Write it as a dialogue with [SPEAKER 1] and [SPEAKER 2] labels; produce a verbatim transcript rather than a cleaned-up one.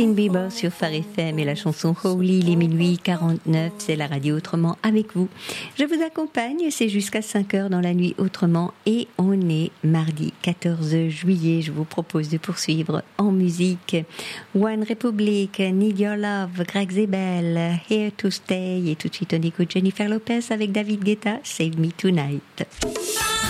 [SPEAKER 1] Justin Bieber sur Phare F M et la chanson Holy, les minuit quarante-neuf, c'est la radio Autrement avec vous. Je vous accompagne, c'est jusqu'à cinq heures dans la nuit Autrement et on est mardi quatorze juillet. Je vous propose de poursuivre en musique. One Republic, Need Your Love, Greg Zebel, Here to Stay et tout de suite on écoute Jennifer Lopez avec David Guetta, Save Me Tonight.